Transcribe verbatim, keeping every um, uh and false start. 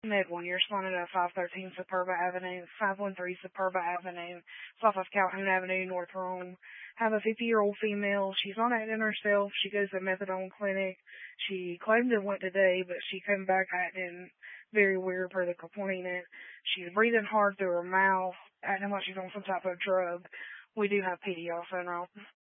Midland, you're responding at five thirteen Superba Avenue, five one three Superba Avenue, south of Calhoun Avenue, North Rome. Have a fifty-year-old female. She's not acting herself. She goes to a methadone clinic. She claimed it went today, but she came back acting very weird per the complainant. She's breathing hard through her mouth, acting like she's on some type of drug. We do have P D also now.